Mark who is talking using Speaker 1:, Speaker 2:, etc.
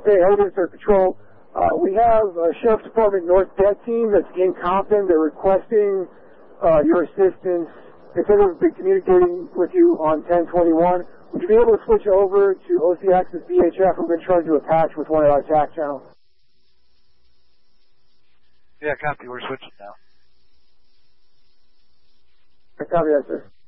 Speaker 1: Hey, Elders Air Patrol. We have a Sheriff's Department North Deck team that's in Compton. They're requesting your assistance. They said they've been communicating with you on 1021. Would you be able to switch over to OC Access VHF? We've been trying to do a patch with one of our TAC channels.
Speaker 2: Yeah, copy. We're switching now.
Speaker 1: Copy that, sir.